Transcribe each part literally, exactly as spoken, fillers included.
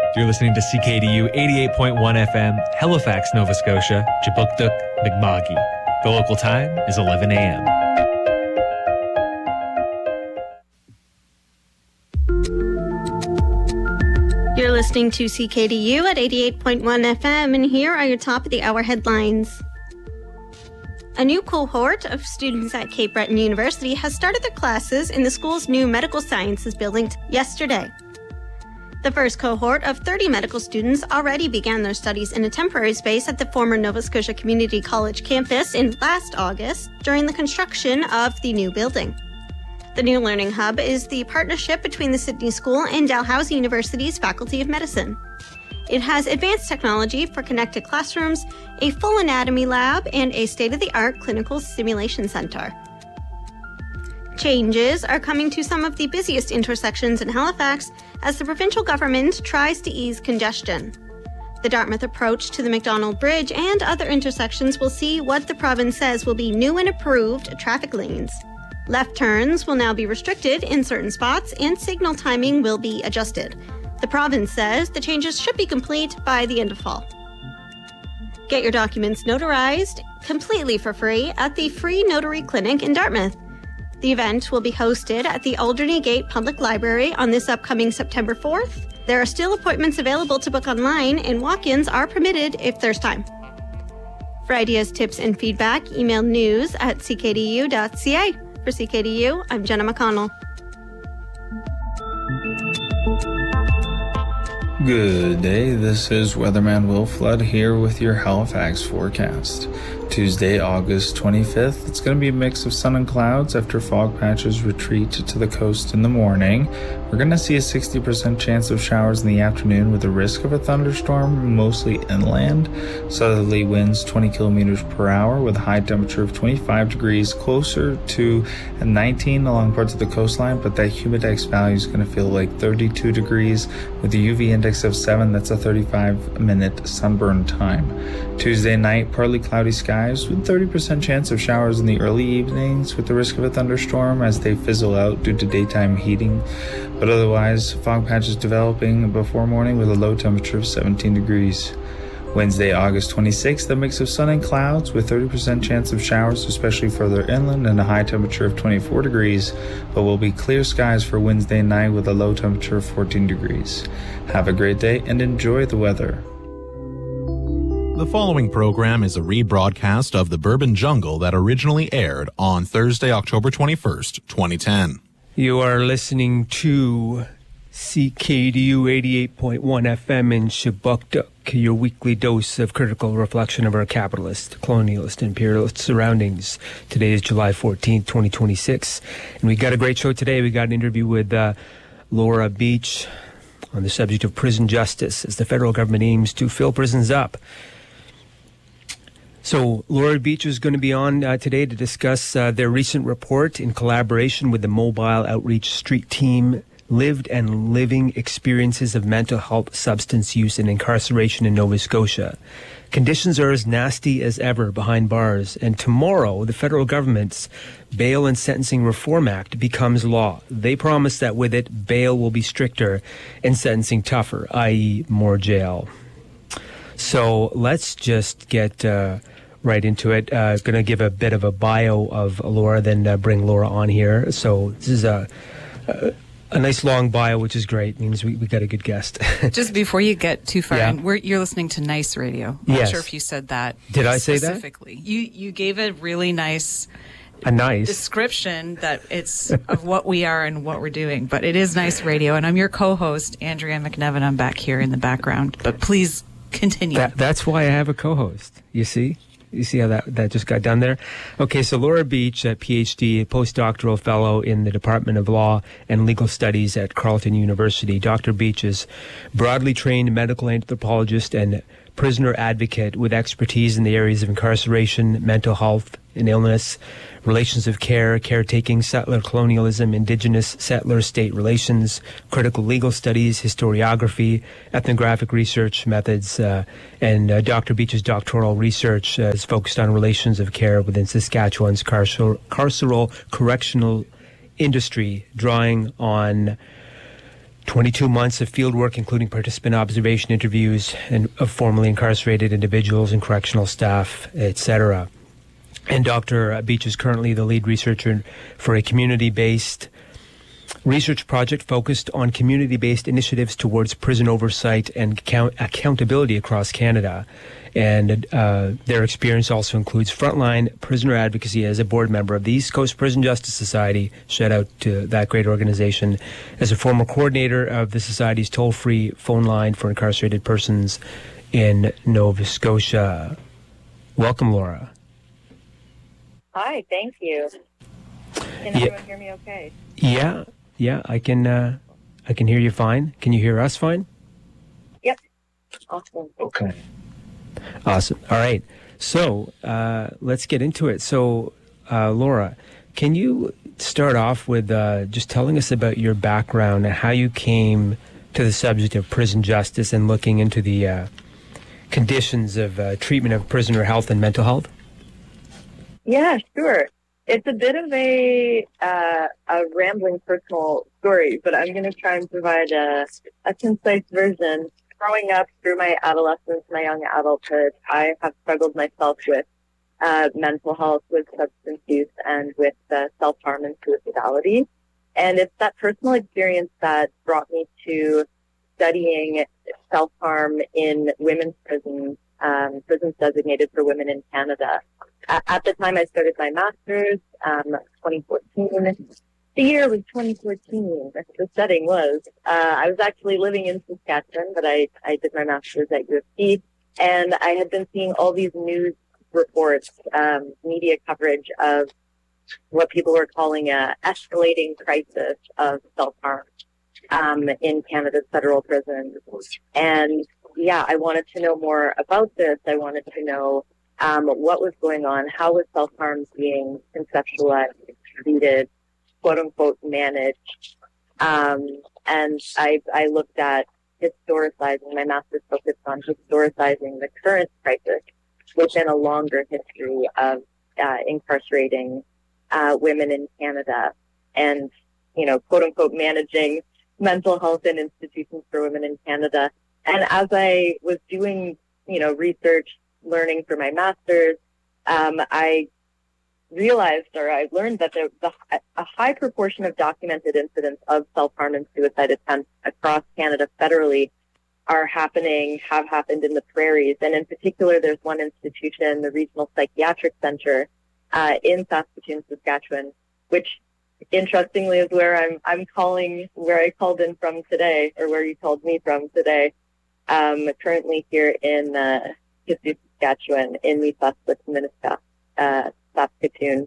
You're listening to C K D U eighty-eight point one F M, Halifax, Nova Scotia, Kjipuktuk, Mi'kma'ki. The local time is eleven a.m. You're listening to C K D U at eighty-eight point one F M, and here are your top of the hour headlines. A new cohort of students at Cape Breton University has started their classes in the school's new medical sciences building yesterday. The first cohort of thirty medical students already began their studies in a temporary space at the former Nova Scotia Community College campus in last August during the construction of the new building. The new learning hub is the partnership between the Sydney School and Dalhousie University's Faculty of Medicine. It has advanced technology for connected classrooms, a full anatomy lab, and a state-of-the-art clinical simulation center. Changes are coming to some of the busiest intersections in Halifax as the provincial government tries to ease congestion. The Dartmouth approach to the Macdonald Bridge and other intersections will see what the province says will be new and approved traffic lanes. Left turns will now be restricted in certain spots and signal timing will be adjusted. The province says the changes should be complete by the end of fall. Get your documents notarized completely for free at the Free Notary Clinic in Dartmouth. The event will be hosted at the Alderney Gate Public Library on this upcoming September fourth. There are still appointments available to book online, and walk-ins are permitted if there's time. For ideas, tips, and feedback, email news at c k d u dot c a. For C K D U, I'm Jenna McConnell. Good day, this is Weatherman Will Flood here with your Halifax forecast. Tuesday, August twenty-fifth, it's going to be a mix of sun and clouds after fog patches retreat to the coast in the morning. We're going to see a sixty percent chance of showers in the afternoon with a risk of a thunderstorm, mostly inland. Southerly winds twenty kilometers per hour with a high temperature of twenty-five degrees, closer to nineteen along parts of the coastline, but that humidex value is going to feel like thirty-two degrees with a U V index of seven. That's a thirty-five minute sunburn time. Tuesday night, partly cloudy skies with thirty percent chance of showers in the early evenings with the risk of a thunderstorm as they fizzle out due to daytime heating. But otherwise, fog patches developing before morning with a low temperature of seventeen degrees. Wednesday, August twenty-sixth, a mix of sun and clouds with thirty percent chance of showers, especially further inland, and a high temperature of twenty-four degrees, but will be clear skies for Wednesday night with a low temperature of fourteen degrees. Have a great day and enjoy the weather. The following program is a rebroadcast of The Bourbon Jungle that originally aired on Thursday, October twenty-first, twenty ten. You are listening to C K D U eighty-eight point one F M in Kjipuktuk, your weekly dose of critical reflection of our capitalist, colonialist, imperialist surroundings. Today is July fourteenth, twenty twenty-six, and we got a great show today. We got an interview with uh, Laura Beach on the subject of prison justice as the federal government aims to fill prisons up. So Laura Beach is going to be on uh, today to discuss uh, their recent report in collaboration with the Mobile Outreach Street Team, Lived and Living Experiences of Mental Health, Substance Use, and Incarceration in Nova Scotia. Conditions are as nasty as ever behind bars, and tomorrow the federal government's Bail and Sentencing Reform Act becomes law. They promise that with it, bail will be stricter and sentencing tougher, that is more jail. So let's just get uh, right into it. Uh, going to give a bit of a bio of Laura, then uh, bring Laura on here. So this is a, a, a nice long bio, which is great. It means we, we got a good guest. Just before you get too far, Yeah. in, we're, you're listening to Nice Radio. I'm Yes. not sure if you said that. Did I say that? specifically. You you gave a really nice A nice. description that it's of what we are and what we're doing. But it is Nice Radio, and I'm your co-host, Andrea McNevin. I'm back here in the background. But please continue. That, that's why I have a co-host. You see? You see how that, that just got done there? Okay, so Laura Beach, a P H D, a postdoctoral fellow in the Department of Law and Legal Studies at Carleton University. Doctor Beach is broadly trained medical anthropologist and prisoner advocate with expertise in the areas of incarceration, mental health and illness, relations of care, caretaking, settler colonialism, indigenous settler-state relations, critical legal studies, historiography, ethnographic research methods, uh, and uh, Doctor Beach's doctoral research uh, is focused on relations of care within Saskatchewan's carceral, carceral correctional industry, drawing on twenty-two months of field work, including participant observation interviews and of formerly incarcerated individuals and correctional staff, et cetera. And Doctor Beach is currently the lead researcher for a community-based research project focused on community-based initiatives towards prison oversight and account- accountability across Canada. And uh, their experience also includes frontline prisoner advocacy as a board member of the East Coast Prison Justice Society. Shout out to that great organization. As a former coordinator of the Society's toll-free phone line for incarcerated persons in Nova Scotia. Welcome, Laura. Hi, thank you. Can Yeah. everyone hear me okay? Yeah, yeah, I can. Uh, I can hear you fine. Can you hear us fine? Yep. Awesome. Okay. Awesome. All right. So uh, let's get into it. So, uh, Laura, can you start off with uh, just telling us about your background and how you came to the subject of prison justice and looking into the uh, conditions of uh, treatment of prisoner health and mental health? Yeah, sure. It's a bit of a uh, a rambling personal story, but I'm going to try and provide a, a concise version. Growing up through my adolescence, my young adulthood, I have struggled myself with uh, mental health, with substance use, and with uh, self-harm and suicidality. And it's that personal experience that brought me to studying self-harm in women's prisons, um, prisons designated for women in Canada. At the time I started my master's, um, twenty fourteen. The year was twenty fourteen. The setting was. Uh, I was actually living in Saskatchewan, but I, I did my master's at U of T, and I had been seeing all these news reports, um, media coverage of what people were calling a escalating crisis of self-harm um, in Canada's federal prisons. And yeah, I wanted to know more about this. I wanted to know Um, what was going on, how was self-harm being conceptualized, treated, quote-unquote, managed. Um, and I, I looked at historicizing, my master's focused on historicizing the current crisis within a longer history of uh, incarcerating uh, women in Canada and, you know, quote-unquote, managing mental health in institutions for women in Canada. And as I was doing, you know, research, learning for my master's, um, I realized or I learned that there, the, a high proportion of documented incidents of self-harm and suicide attempts across Canada federally are happening, have happened in the prairies. And in particular, there's one institution, the Regional Psychiatric Center uh, in Saskatoon, Saskatchewan, which interestingly is where I'm, I'm calling, where I called in from today, or where you called me from today, um, currently here in uh, Saskatchewan, in Mississauga, uh, Saskatoon.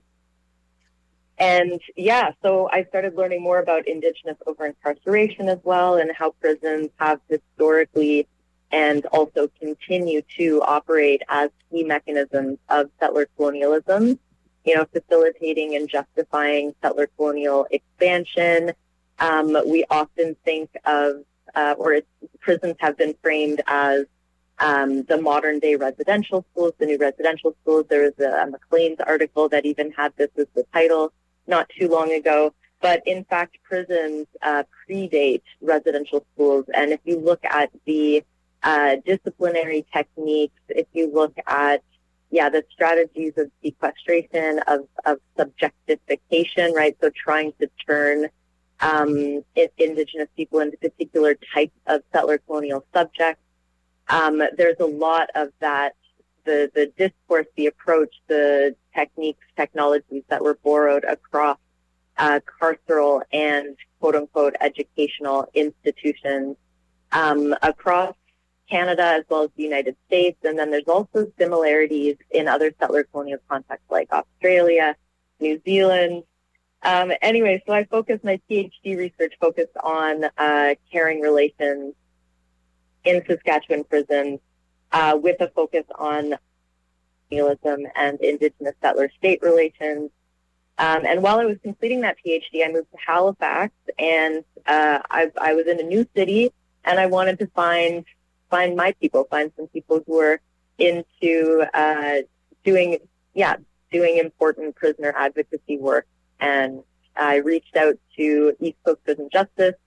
And yeah, so I started learning more about Indigenous over-incarceration as well, and how prisons have historically and also continue to operate as key mechanisms of settler colonialism, you know, facilitating and justifying settler colonial expansion. Um, we often think of, uh, or it's, prisons have been framed as Um, the modern day residential schools, the new residential schools. There was a, a Maclean's article that even had this as the title not too long ago. But in fact, prisons uh, predate residential schools. And if you look at the uh, disciplinary techniques, if you look at, yeah, the strategies of sequestration, of, of subjectification, right? So trying to turn um, Indigenous people into particular types of settler colonial subjects. Um, there's a lot of that, the, the discourse, the approach, the techniques, technologies that were borrowed across uh, carceral and quote-unquote educational institutions um, across Canada as well as the United States. And then there's also similarities in other settler colonial contexts like Australia, New Zealand. Um, anyway, so I focused, my PhD research focused on uh, caring relations in Saskatchewan prisons, uh, with a focus on colonialism and Indigenous settler-state relations. Um, and while I was completing that PhD, I moved to Halifax, and uh, I, I was in a new city, and I wanted to find find my people, find some people who were into uh, doing, yeah, doing important prisoner advocacy work. And I reached out to East Coast Prison Justice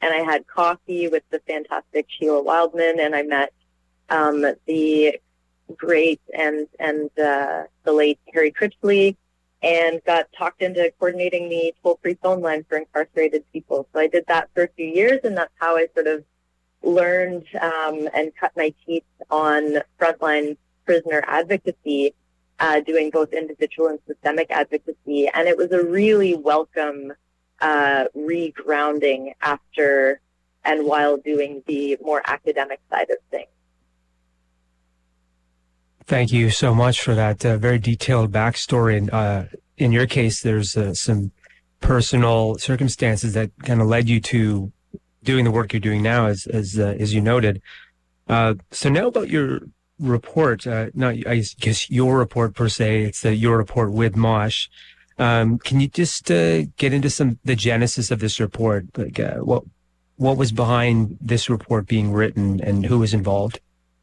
and I had coffee with the fantastic Sheila Wildman, and I met um, the great and and uh, the late Harry Critchley, and got talked into coordinating the toll-free phone line for incarcerated people. So I did that for a few years, and that's how I sort of learned um, and cut my teeth on frontline prisoner advocacy, uh, doing both individual and systemic advocacy. And it was a really welcome uh, regrounding after and while doing the more academic side of things. Thank you so much for that uh, very detailed backstory. And uh, in your case, there's uh, some personal circumstances that kind of led you to doing the work you're doing now, as as uh, as you noted. Uh, so now about your report, uh, not I guess your report per se. It's uh, your report with Mosh. Um, can you just uh, get into some the genesis of this report? Like uh, what what was behind this report being written, and who was involved?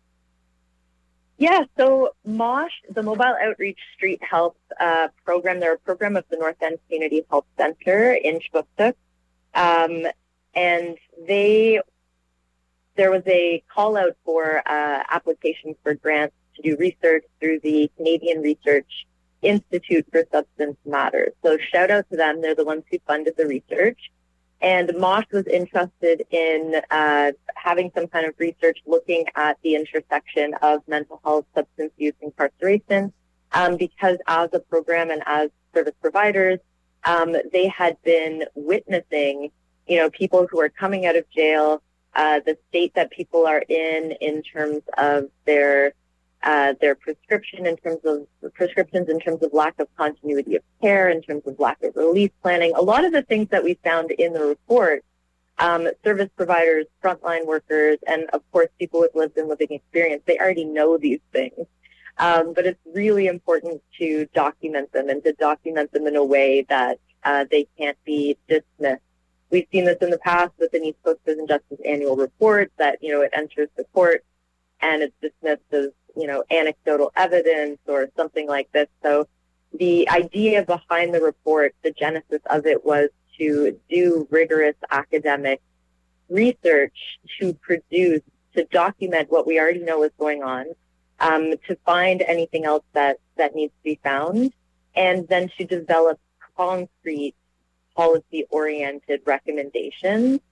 Yeah, so MOSH, the Mobile Outreach Street Health uh, Program, they're a program of the North End Community Health Center in Chibouctouc. Um, and they, there was a call out for uh, applications for grants to do research through the Canadian Research Institute for Substance Matters. So shout out to them. They're the ones who funded the research. And MOSH was interested in uh, having some kind of research looking at the intersection of mental health, substance use, incarceration, um, because as a program and as service providers, um, they had been witnessing, you know, people who are coming out of jail, uh, the state that people are in in terms of their uh, their prescription, in terms of prescriptions, in terms of lack of continuity of care, in terms of lack of release planning. A lot of the things that we found in the report, um, service providers, frontline workers, and of course people with lived and living experience, they already know these things. Um, but it's really important to document them and to document them in a way that uh, they can't be dismissed. We've seen this in the past with the East Coast Prison Justice Annual Report that, you know, it enters the court and it's dismissed as, you know, anecdotal evidence or something like this. So the idea behind the report, the genesis of it, was to do rigorous academic research to produce, to document what we already know is going on, um, to find anything else that, that needs to be found, and then to develop concrete policy-oriented recommendations.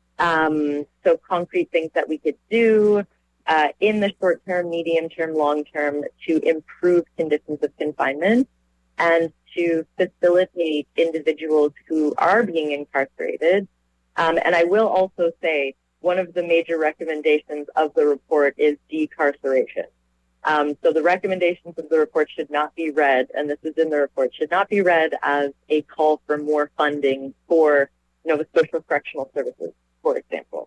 Um, so concrete things that we could do uh, in the short term, medium term, long term to improve conditions of confinement and to facilitate individuals who are being incarcerated. Um, and I will also say one of the major recommendations of the report is decarceration. Um, so the recommendations of the report should not be read, and this is in the report, should not be read as a call for more funding for Nova Scotia Correctional Services, for example.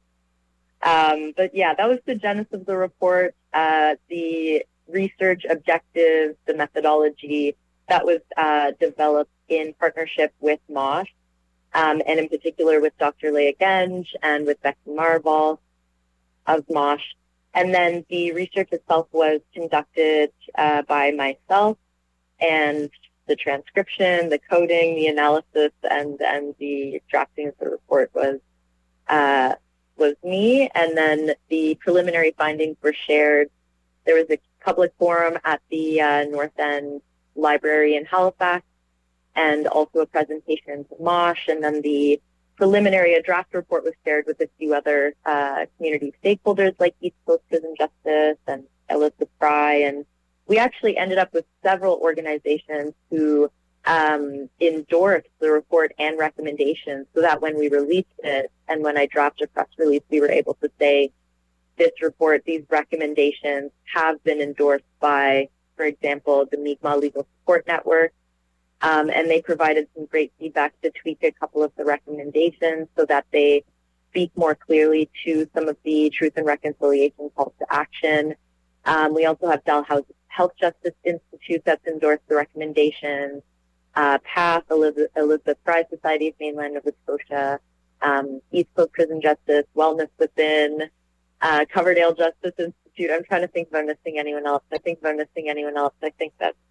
Um, but yeah, that was the genesis of the report, uh, the research objectives, the methodology that was uh, developed in partnership with MOSH, um, and in particular with Doctor Leah Genge and with Becky Marval of MOSH. And then the research itself was conducted uh, by myself, and the transcription, the coding, the analysis, and and the drafting of the report was uh, was me. And then the preliminary findings were shared. There was a public forum at the uh, North End Library in Halifax, and also a presentation to MOSH. And then the preliminary, a draft report was shared with a few other uh, community stakeholders like East Coast Prison Justice and Elizabeth Fry. And we actually ended up with several organizations who um, endorsed the report and recommendations, so that when we released it and when I dropped a press release, we were able to say this report, these recommendations have been endorsed by, for example, the Mi'kmaq Legal Support Network. Um, and they provided some great feedback to tweak a couple of the recommendations so that they speak more clearly to some of the Truth and Reconciliation calls to action. Um, we also have Dalhousie Health Justice Institute that's endorsed the recommendations. Uh, PATH, Elizabeth, Elizabeth Fry Society of Mainland Nova Scotia, um, East Coast Prison Justice, Wellness Within, uh, Coverdale Justice Institute. I'm trying to think if I'm missing anyone else. I think if I'm missing anyone else, I think that's